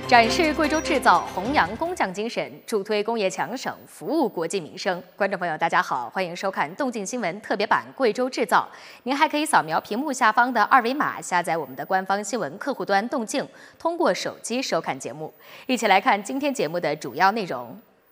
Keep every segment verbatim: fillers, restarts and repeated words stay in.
展示贵州制造，弘扬工匠精神，助推工业强省，服务国计民生。观众朋友，大家好，欢迎收看动静新闻特别版《贵州制造》。您还可以扫描屏幕下方的二维码，下载我们的官方新闻客户端动静，通过手机收看节目。一起来看今天节目的主要内容。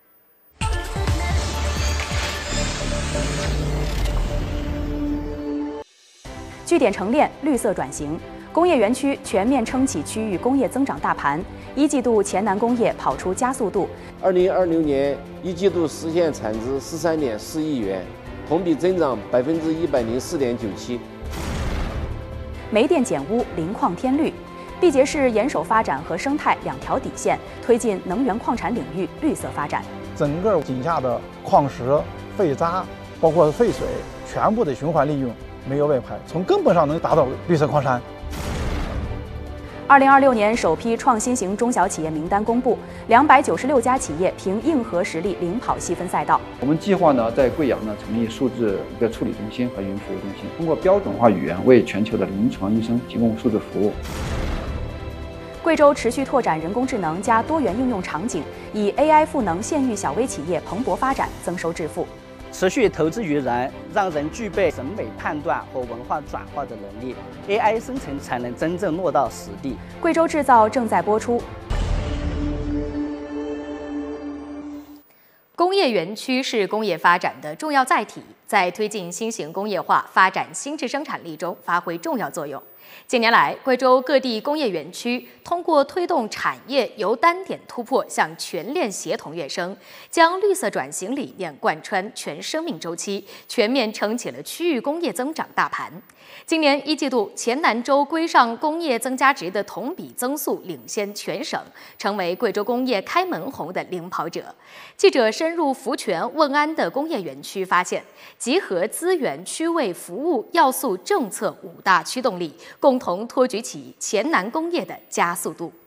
据点成链，绿色转型，工业园区全面撑起区域工业增长大盘。一季度黔南工业跑出加速度。 二零二六年一季度实现产值十三点四亿元，同比增长百分之一百零四点九七。 煤电减污，零矿添绿，毕节市严守发展和生态两条底线，推进能源矿产领域绿色发展。 整个井下的矿石、废渣，包括废水，全部的循环利用。 没有外排，从根本上能达到绿色矿山。 二零二六年首批创新型中小企业名单公布，两百九十六家企业凭硬核实力领跑细分赛道。 我们计划呢，在贵阳呢成立数字一个处理中心和云服务中心，通过标准化语言为全球的临床医生提供数字服务。 贵州持续拓展人工智能加多元应用场景，以 A I 赋能县域小微企业蓬勃发展，增收致富。 持续投资于人，让人具备审美判断和文化转化的能力 ，A I 生成才能真正落到实地。 贵州制造正在播出。 工业园区是工业发展的重要载体，在推进新型工业化、发展新质生产力中发挥重要作用。 近年来，贵州各地工业园区通过推动产业由单点突破向全链协同跃升，将绿色转型理念贯穿全生命周期，全面撑起了区域工业增长大盘。今年一季度，黔南州规上工业增加值的同比增速领先全省，成为贵州工业开门红的领跑者。记者深入福泉、问安的工业园区，发现集合资源、区位、服务、要素、政策五大驱动力。 共同托举起黔南工业的加速度。